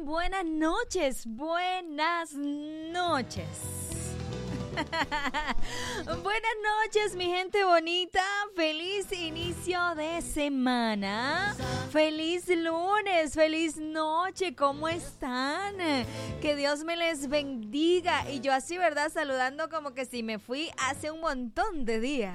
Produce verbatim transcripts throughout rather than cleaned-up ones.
buenas noches, buenas noches. Buenas noches, mi gente bonita. Feliz inicio de semana. Feliz lunes, feliz noche. ¿Cómo están? Que Dios me les bendiga. Y yo así, ¿verdad? Saludando como que si me fui hace un montón de días.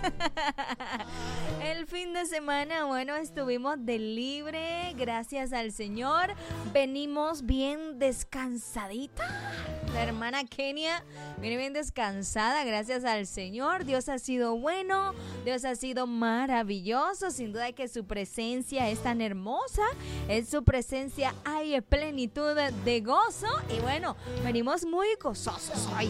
El fin de semana, bueno, estuvimos de libre. Gracias al Señor. Venimos bien descansadita. La hermana Kenia viene bien descansada, gracias al Señor. Dios ha sido bueno, Dios ha sido maravilloso. Sin duda que su presencia es tan hermosa. En su presencia hay plenitud de gozo. Y bueno, venimos muy gozosos hoy.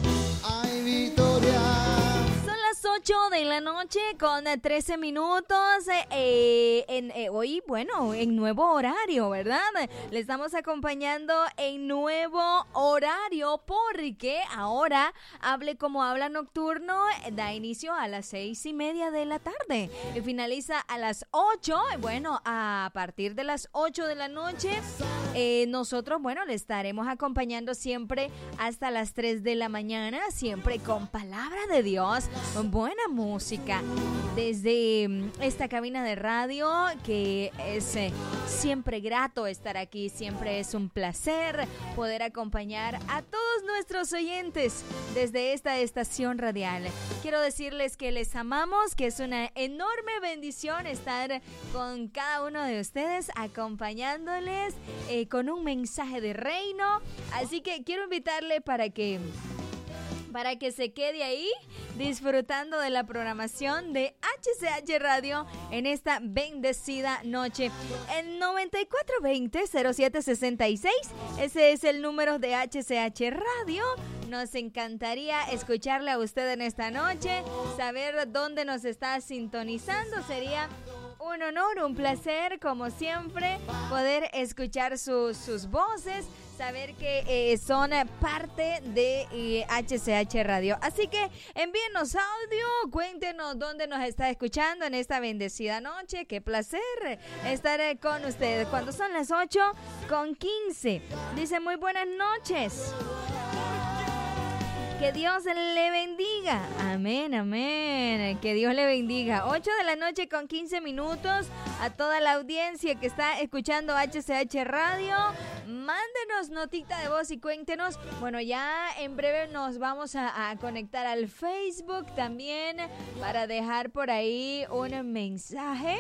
Hay victoria. Son las ocho de la noche con trece minutos. Eh, en, eh, hoy, bueno, en nuevo horario, ¿verdad? Le estamos acompañando en nuevo horario porque ahora Hable como habla nocturno da inicio a las seis y media de la tarde y finaliza a las ocho. Bueno, a partir de las ocho de la noche, eh, nosotros, bueno, le estaremos acompañando siempre hasta las tres de la mañana, siempre con palabra de Dios, con buena música, desde esta cabina de radio, que es eh, siempre grato estar aquí, siempre es un placer poder acompañar a todos nuestros oyentes desde esta estación radial. Quiero decirles que les amamos, que es una enorme bendición estar con cada uno de ustedes, acompañándoles eh, con un mensaje de reino. Así que quiero invitarle para que para que se quede ahí disfrutando de la programación de H C H Radio en esta bendecida noche. El noventa y cuatro veinte cero siete sesenta y seis, ese es el número de H C H Radio. Nos encantaría escucharle a usted en esta noche, saber dónde nos está sintonizando. Sería un honor, un placer, como siempre, poder escuchar sus, sus voces, saber que eh, son parte de eh, H C H Radio. Así que envíenos audio, cuéntenos dónde nos está escuchando en esta bendecida noche. Qué placer estar eh, con ustedes cuando son las ocho con quince. Dice muy buenas noches. Que Dios le bendiga. Amén, amén. Que Dios le bendiga. ocho de la noche con quince minutos. A toda la audiencia que está escuchando H C H Radio, mándenos notita de voz y cuéntenos. Bueno, ya en breve nos vamos a, a conectar al Facebook también para dejar por ahí un mensaje.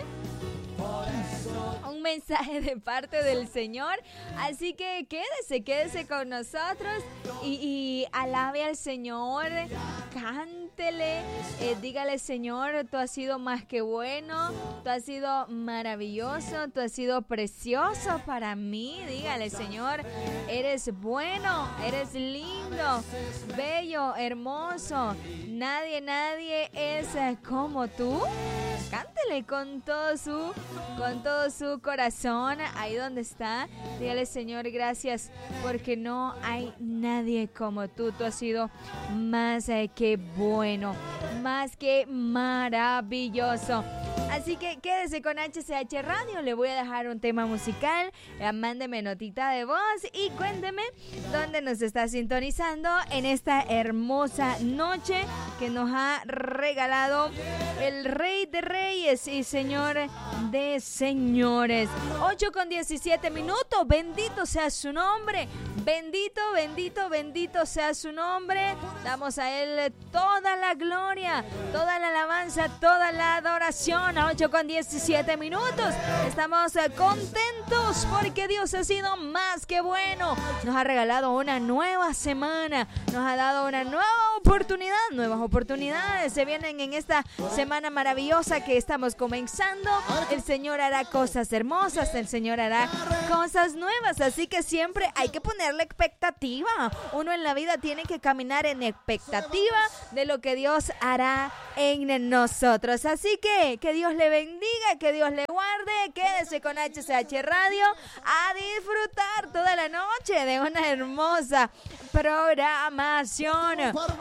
Un mensaje de parte del Señor. Así que quédese, quédese con nosotros y, y alabe al Señor, cántele, eh, dígale: Señor, tú has sido más que bueno, tú has sido maravilloso, tú has sido precioso para mí. Dígale: Señor, eres bueno, eres lindo, bello, hermoso. Nadie, nadie es como tú. Cántele con todo su con todo su corazón, ahí donde está. Dígale: Señor, gracias porque no hay nadie como tú. Tú has sido más eh, que bueno, más que maravilloso. Así que quédese con H C H Radio. Le voy a dejar un tema musical. Eh, mándeme notita de voz y cuénteme dónde nos está sintonizando en esta hermosa noche que nos ha regalado el Rey de Reyes y Señor de Señores. ocho con diecisiete minutos. Bendito sea su nombre. Bendito, bendito, bendito sea su nombre. Damos a Él toda la gloria, toda la alabanza, toda la adoración. A ocho con diecisiete minutos. Estamos contentos porque Dios ha sido más que bueno. Nos ha regalado una nueva semana. Nos ha dado una nueva oportunidad. Nuevas oportunidades se vienen en esta semana maravillosa que estamos comenzando. El Señor hará cosas hermosas. El Señor hará cosas nuevas. Así que siempre hay que poner la expectativa. Uno en la vida tiene que caminar en expectativa de lo que Dios hará en nosotros. Así que que Dios le bendiga, que Dios le guarde. Quédese con H C H Radio a disfrutar toda la noche de una hermosa programación.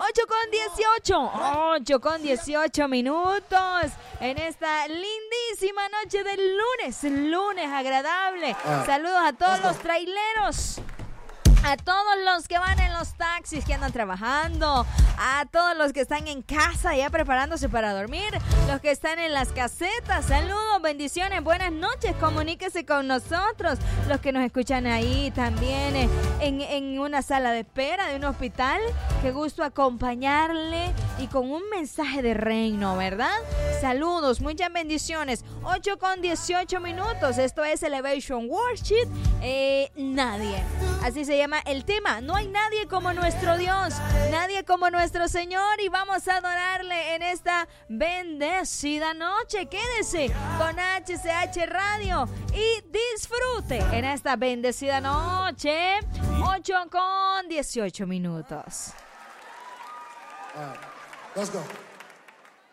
ocho con dieciocho. ocho con dieciocho minutos. En esta lindísima noche del lunes. Lunes agradable. Ah. Saludos a todos los traileros. A todos los que van en los taxis que andan trabajando, a todos los que están en casa ya preparándose para dormir, los que están en las casetas, saludos, bendiciones, buenas noches, comuníquese con nosotros, los que nos escuchan ahí también eh, en, en una sala de espera de un hospital, qué gusto acompañarle y con un mensaje de reino, ¿verdad? Saludos, muchas bendiciones, ocho con dieciocho minutos, esto es Elevation Worship, eh, nadie, así se llama el tema, no hay nadie como nuestro Dios, nadie como nuestro Señor y vamos a adorarle en esta bendecida noche. Quédese con H C H Radio y disfrute en esta bendecida noche. ocho con dieciocho minutos. All right, let's go.